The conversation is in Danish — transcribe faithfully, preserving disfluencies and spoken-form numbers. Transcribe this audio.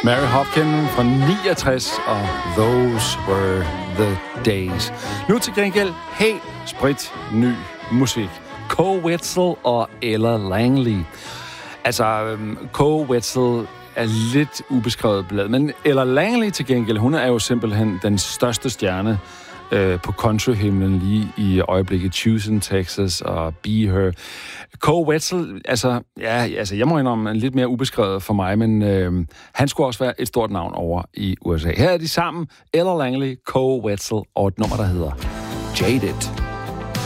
Mary Hopkin fra niogtres og Those Were the Days. Nu til gengæld helt sprit ny musik. Koe Wetzel og Ella Langley. Altså, um, Koe Wetzel er lidt ubeskrevet blad, men Ella Langley til gengæld, hun er jo simpelthen den største stjerne øh, på countryhimlen lige i øjeblikket. Houston, Texas og Be Her. Koe Wetzel, altså, ja, altså, jeg må indrømme, lidt mere ubeskrevet for mig, men øh, han skulle også være et stort navn over i U S A. Her er de sammen, Ella Langley, Koe Wetzel og et nummer, der hedder Jaded.